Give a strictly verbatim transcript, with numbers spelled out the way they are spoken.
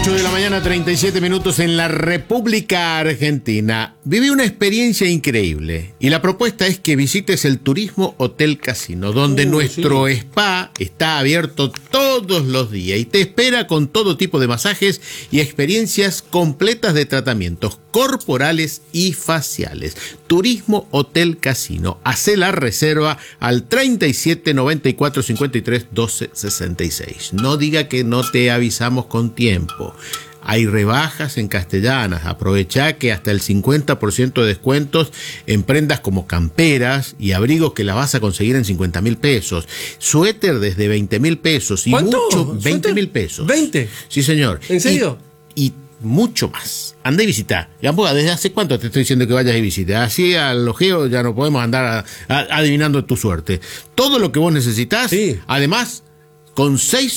ocho de la mañana, treinta y siete minutos en la República Argentina. Viví una experiencia increíble y la propuesta es que visites el Turismo Hotel Casino, donde uh, nuestro sí. spa está abierto todos los días y te espera con todo tipo de masajes y experiencias completas de tratamientos corporales y faciales. Turismo Hotel Casino. Hacé la reserva al treinta y siete, noventa y cuatro, cincuenta y tres, doce, sesenta y seis. No diga que no te avisamos con tiempo. Hay rebajas en Castellanas. Aprovechá que hasta el cincuenta por ciento de descuentos en prendas como camperas y abrigos que las vas a conseguir en cincuenta mil pesos. Suéter desde veinte mil pesos. Y ¿Cuánto? mucho, veinte mil pesos. ¿veinte? Sí, señor. ¿En serio? Y, y mucho más. Anda y visita. Gamboa, ¿desde hace cuánto te estoy diciendo que vayas y visites? Así al ojeo ya no podemos andar a, a, adivinando tu suerte. Todo lo que vos necesitas, sí. Además, con seis